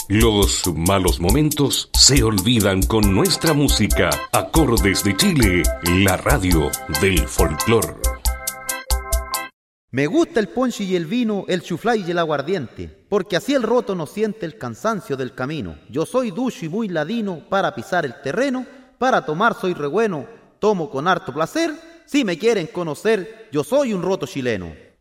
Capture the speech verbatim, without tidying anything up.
Los malos momentos se olvidan con nuestra música. Acordes de Chile, la radio del folclor. Me gusta el ponche y el vino, el chuflay y el aguardiente, porque así el roto no siente el cansancio del camino. Yo soy ducho y muy ladino para pisar el terreno, para tomar soy re bueno, tomo con harto placer. Si me quieren conocer, yo soy un roto chileno.